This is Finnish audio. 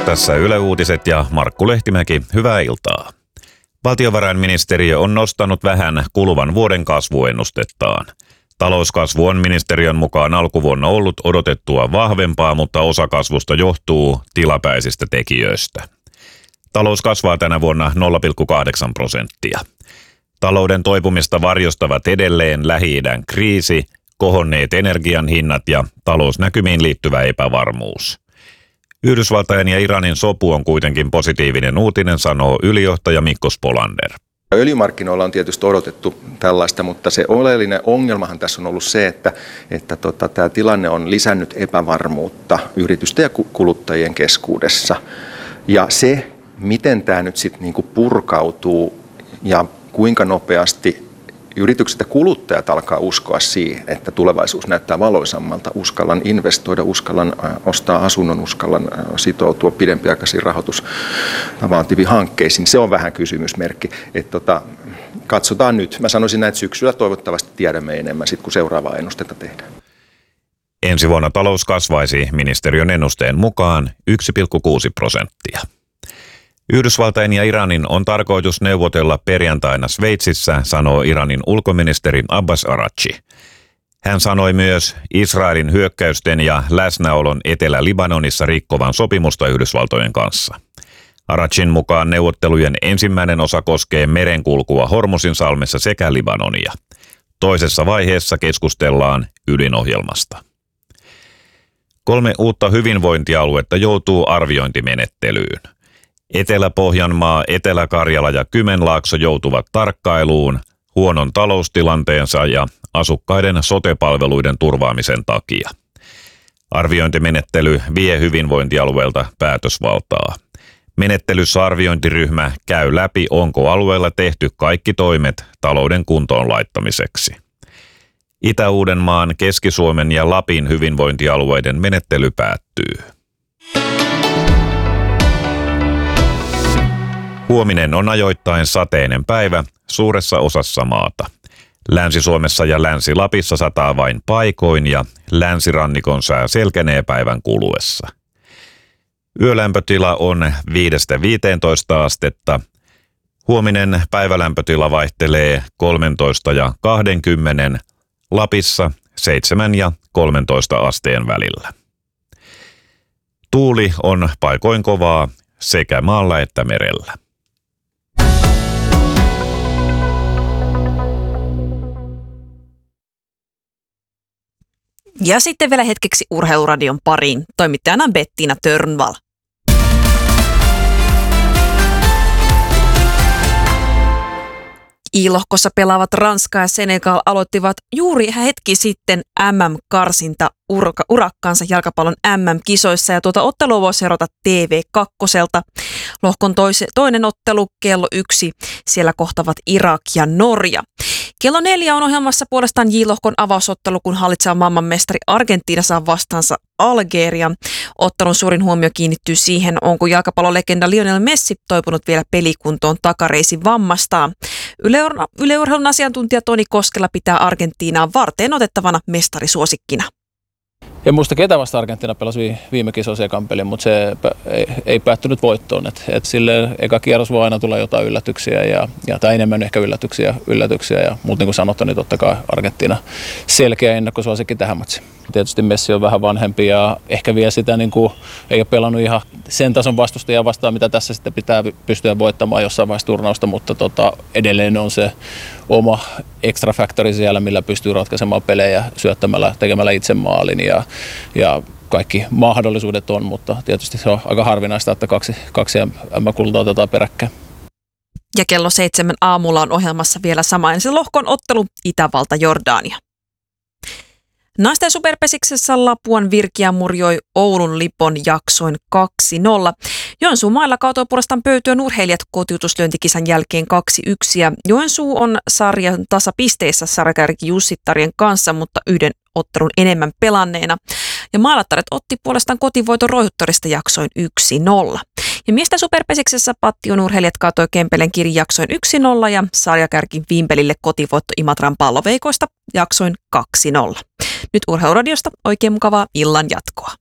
Tässä Yle Uutiset ja Markku Lehtimäki, hyvää iltaa. Valtiovarainministeriö on nostanut vähän kuluvan vuoden kasvuennustettaan. Talouskasvu on ministeriön mukaan alkuvuonna ollut odotettua vahvempaa, mutta osa kasvusta johtuu tilapäisistä tekijöistä. Talous kasvaa tänä vuonna 0,8%. Talouden toipumista varjostavat edelleen Lähi-idän kriisi, kohonneet energian hinnat ja talousnäkymiin liittyvä epävarmuus. Yhdysvaltain ja Iranin sopu on kuitenkin positiivinen uutinen, sanoo ylijohtaja Mikko Spolander. Öljymarkkinoilla on tietysti odotettu tällaista, mutta se oleellinen ongelmahan tässä on ollut se, että tämä tilanne on lisännyt epävarmuutta yritysten ja kuluttajien keskuudessa. Ja se, miten tämä nyt sitten niinku purkautuu ja kuinka nopeasti yritykset ja kuluttajat alkaa uskoa siihen, että tulevaisuus näyttää valoisammalta, uskallan investoida, uskallan ostaa asunnon, uskallan sitoutua pidempiaikaisiin rahoitustavantiviin hankkeisiin. Se on vähän kysymysmerkki. Katsotaan nyt. Mä sanoisin, että syksyllä toivottavasti tiedämme enemmän, sit kun seuraavaa ennustetta tehdään. Ensi vuonna talous kasvaisi ministeriön ennusteen mukaan 1,6%. Yhdysvaltain ja Iranin on tarkoitus neuvotella perjantaina Sveitsissä, sanoo Iranin ulkoministeri Abbas Araghchi. Hän sanoi myös Israelin hyökkäysten ja läsnäolon Etelä-Libanonissa rikkovan sopimusta Yhdysvaltojen kanssa. Araghchin mukaan neuvottelujen ensimmäinen osa koskee merenkulkua Hormuzinsalmessa sekä Libanonia. Toisessa vaiheessa keskustellaan ydinohjelmasta. 3 uutta hyvinvointialuetta joutuu arviointimenettelyyn. Etelä-Pohjanmaa, Etelä-Karjala ja Kymenlaakso joutuvat tarkkailuun huonon taloustilanteensa ja asukkaiden sote-palveluiden turvaamisen takia. Arviointimenettely vie hyvinvointialueelta päätösvaltaa. Menettelyssä arviointiryhmä käy läpi, onko alueella tehty kaikki toimet talouden kuntoon laittamiseksi. Itä-Uudenmaan, Keski-Suomen ja Lapin hyvinvointialueiden menettely päättyy. Huominen on ajoittain sateinen päivä suuressa osassa maata. Länsi-Suomessa ja Länsi-Lapissa sataa vain paikoin ja länsirannikon sää selkenee päivän kuluessa. Yölämpötila on 5–15 astetta. Huominen päivälämpötila vaihtelee 13 ja 20, Lapissa 7 ja 13 asteen välillä. Tuuli on paikoin kovaa sekä maalla että merellä. Ja sitten vielä hetkeksi Urheiluradion pariin. Toimittajana Bettina Törnvall. I-lohkossa pelaavat Ranska ja Senegal aloittivat juuri hetki sitten MM-karsinta urakkaansa jalkapallon MM-kisoissa ja tuota ottelua voi seurata TV2. Lohkon toinen ottelu kello 1. Siellä kohtavat Irak ja Norja. Kello 4 on ohjelmassa puolestaan J-lohkon avausottelu, kun hallitseva maailmanmestari Argentiina saa vastaansa Algeria. Ottelun suurin huomio kiinnittyy siihen, onko jalkapallolegenda Lionel Messi toipunut vielä pelikuntoon takareisin vammastaan. Yleurheilun asiantuntija Toni Koskela pitää Argentiinaa varteen otettavana mestarisuosikkina. En muista ketä vasta Argentiina pelasi viime kisoissa ekan pelin, mutta se ei päättynyt voittoon. Et sille eka kierros voi aina tulla jotain yllätyksiä tai enemmän ehkä yllätyksiä. Mutta niin kuin sanottu, niin totta kai Argentiina selkeä ennakkosuosikki tähän matsiin. Tietysti Messi on vähän vanhempi ja ehkä vielä sitä niin kuin, ei ole pelannut ihan sen tason vastustajia vastaan, mitä tässä sitten pitää pystyä voittamaan jossain vaiheessa turnausta, mutta edelleen on se oma extra factori siellä, millä pystyy ratkaisemaan pelejä syöttämällä, tekemällä itse maalin ja kaikki mahdollisuudet on, mutta tietysti se on aika harvinaista, että kaksi M-kultaa otetaan peräkkäin. Ja kello 7 aamulla on ohjelmassa vielä sama ensi lohkon ottelu Itävalta-Jordania. Naisten superpesiksessä Lapuan Virkiä murjoi Oulun Lipon jaksoin 2-0. Joensuun mailla kaatoi puolestaan pöytyön urheilijat kotiutuslyöntikisan jälkeen 2-1. Ja Joensuu on sarjan tasapisteissä sarjakärki Jussittarien kanssa, mutta yhden ottelun enemmän pelanneena. Ja maalattaret otti puolestaan kotivoiton Roihuttorista jaksoin 1-0. Ja miesten superpesiksessä Pattion urheilijat kaatoi Kempelen Kirin jaksoin 1-0 ja sarjakärki Vimpelille kotivoitto Imatran palloveikoista jaksoin 2-0. Nyt Urheiluradiosta oikein mukavaa illan jatkoa.